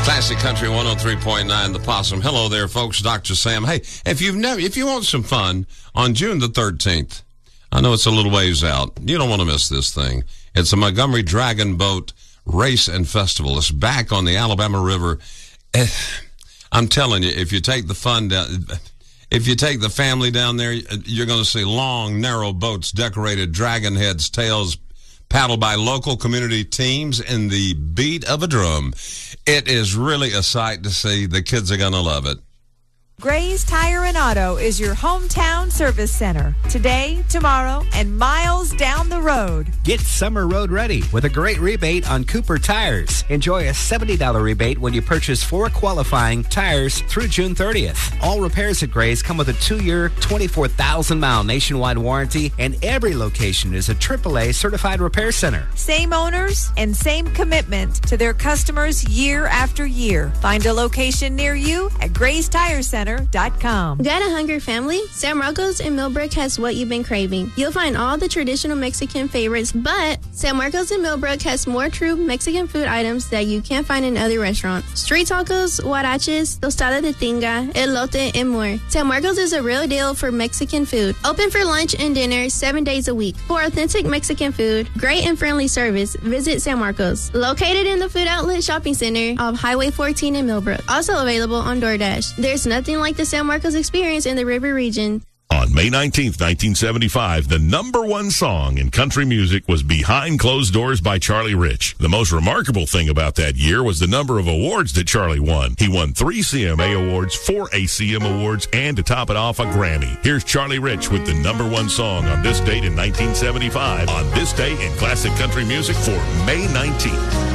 Classic Country 103.9 The Possum. Hello there, folks. Dr. Sam. Hey, if you want some fun on June the 13th, I know it's a little ways out. You don't want to miss this thing. It's the Montgomery Dragon Boat Race and Festival. It's back on the Alabama River. I'm telling you, if you take the family down there, you're going to see long, narrow boats, decorated dragon heads, tails, paddled by local community teams in the beat of a drum. It is really a sight to see. The kids are going to love it. Gray's Tire and Auto is your hometown service center. Today, tomorrow, and miles down the road. Get summer road ready with a great rebate on Cooper tires. Enjoy a $70 rebate when you purchase 4 qualifying tires through June 30th. All repairs at Gray's come with a 2-year, 24,000-mile nationwide warranty, and every location is a AAA certified repair center. Same owners and same commitment to their customers year after year. Find a location near you at Gray's Tire Center.com. Got a hungry family? San Marcos in Millbrook has what you've been craving. You'll find all the traditional Mexican favorites, but San Marcos in Millbrook has more true Mexican food items that you can't find in other restaurants. Street tacos, huaraches, tostada de tinga, elote, and more. San Marcos is a real deal for Mexican food. Open for lunch and dinner 7 days a week. For authentic Mexican food, great and friendly service, visit San Marcos. Located in the Food Outlet Shopping Center of Highway 14 in Millbrook. Also available on DoorDash. There's nothing like the San Marcos experience in the River region. On May 19th, 1975, the #1 song in country music was Behind Closed Doors by Charlie Rich. The most remarkable thing about that year was the number of awards that Charlie won. He won 3 CMA awards, 4 ACM awards, and to top it off, a Grammy. Here's Charlie Rich with the #1 song on this date in 1975, on this day in classic country music for May 19th.